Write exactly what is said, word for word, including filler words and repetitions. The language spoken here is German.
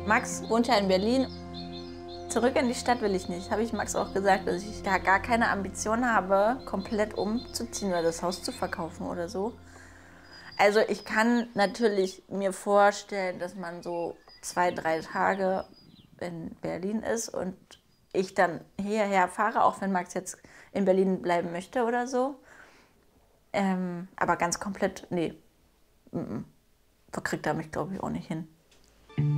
Max wohnt ja in Berlin. Zurück in die Stadt will ich nicht. Habe ich Max auch gesagt, dass ich da gar keine Ambition habe, komplett umzuziehen oder das Haus zu verkaufen oder so. Also ich kann natürlich mir vorstellen, dass man so zwei, drei Tage in Berlin ist und ich dann hierher fahre, auch wenn Max jetzt in Berlin bleiben möchte oder so. Ähm, aber ganz komplett, nee, mm -mm. Verkriegt er mich, glaube ich, auch nicht hin.